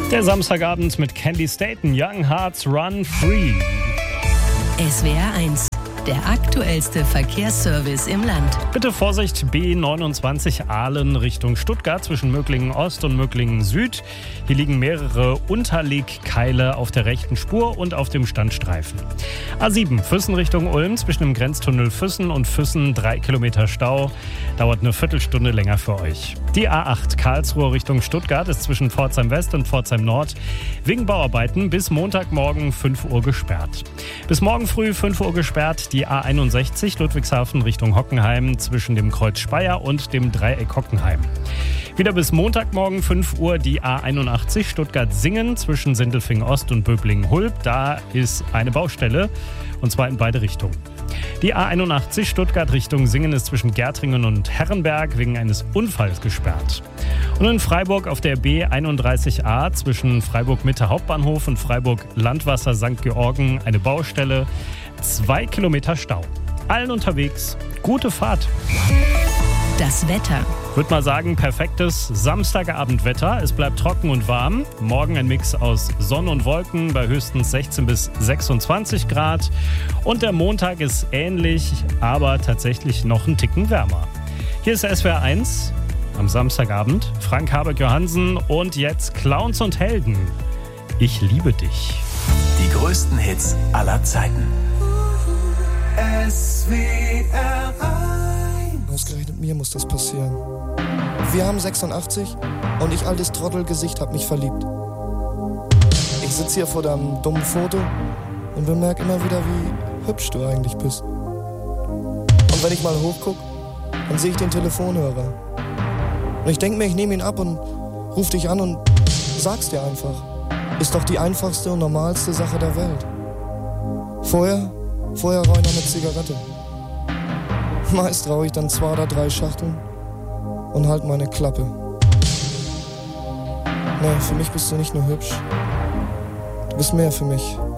Der Samstagabend mit Candy Staton, Young Hearts Run Free. SWR 1, der aktuellste Verkehrsservice im Land. Bitte Vorsicht, B29 Aalen Richtung Stuttgart zwischen Möglingen Ost und Möglingen Süd. Hier liegen mehrere Unterlegkeile auf der rechten Spur und auf dem Standstreifen. A7 Füssen Richtung Ulm zwischen dem Grenztunnel Füssen und Füssen 3 Kilometer Stau. Dauert eine Viertelstunde länger für euch. Die A8 Karlsruhe Richtung Stuttgart ist zwischen Pforzheim West und Pforzheim Nord wegen Bauarbeiten bis Montagmorgen 5 Uhr gesperrt. Bis morgen früh 5 Uhr gesperrt die A61 Ludwigshafen Richtung Hockenheim zwischen dem Kreuz Speyer und dem Dreieck Hockenheim. Wieder bis Montagmorgen 5 Uhr die A81 Stuttgart-Singen zwischen Sindelfingen Ost und Böblingen-Hulb. Da ist eine Baustelle und zwar in beide Richtungen. Die A81 Stuttgart Richtung Singen ist zwischen Gärtringen und Herrenberg wegen eines Unfalls gesperrt. Und in Freiburg auf der B31A zwischen Freiburg Mitte Hauptbahnhof und Freiburg Landwasser St. Georgen eine Baustelle, 2 Kilometer Stau. Allen unterwegs, gute Fahrt. Das Wetter. Würde mal sagen, perfektes Samstagabendwetter. Es bleibt trocken und warm. Morgen ein Mix aus Sonne und Wolken bei höchstens 16 bis 26 Grad. Und der Montag ist ähnlich, aber tatsächlich noch einen Ticken wärmer. Hier ist SWR 1 am Samstagabend. Frank Habeck-Johansen und jetzt Clowns und Helden. Ich liebe dich. Die größten Hits aller Zeiten. SWR 1. Ausgerechnet mir muss das passieren. Wir haben 86 und ich, altes Trottelgesicht, hab mich verliebt. Ich sitz hier vor deinem dummen Foto und bemerk immer wieder, wie hübsch du eigentlich bist. Und wenn ich mal hochguck, dann sehe ich den Telefonhörer. Und ich denk mir, ich nehme ihn ab und ruf dich an und sag's dir einfach. Ist doch die einfachste und normalste Sache der Welt. Vorher rauche ich noch eine Zigarette. Meist rauche ich dann 2 oder 3 Schachteln und halt meine Klappe. Nee, für mich bist du nicht nur hübsch. Du bist mehr für mich.